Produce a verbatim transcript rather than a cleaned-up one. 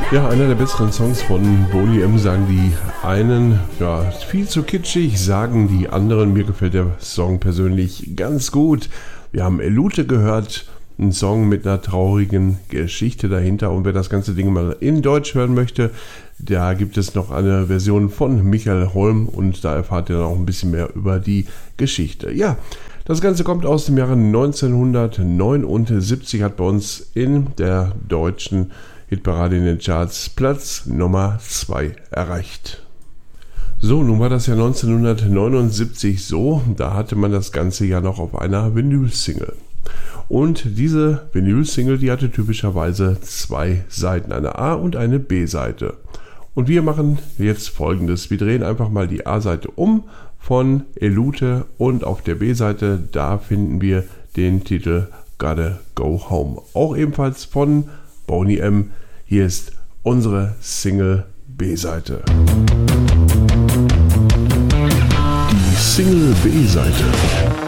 Ja, einer der besseren Songs von Boney M, sagen die einen. Ja, viel zu kitschig, sagen die anderen. Mir gefällt der Song persönlich ganz gut. Wir haben Elute gehört, ein Song mit einer traurigen Geschichte dahinter. Und wer das ganze Ding mal in Deutsch hören möchte, da gibt es noch eine Version von Michael Holm und da erfahrt ihr dann auch ein bisschen mehr über die Geschichte. Ja, das Ganze kommt aus dem Jahre neunzehnhundertneunundsiebzig, hat bei uns in der deutschen Hitparade in den Charts Platz Nummer zwei erreicht. So, nun war das Jahr neunzehnhundertneunundsiebzig so, da hatte man das Ganze ja noch auf einer Vinyl-Single. Und diese Vinyl-Single, die hatte typischerweise zwei Seiten, eine A- und eine B-Seite. Und wir machen jetzt Folgendes, wir drehen einfach mal die A-Seite um von Elute und auf der B-Seite, da finden wir den Titel Gotta Go Home. Auch ebenfalls von Boney M. Hier ist unsere Single B-Seite. Die Single B-Seite.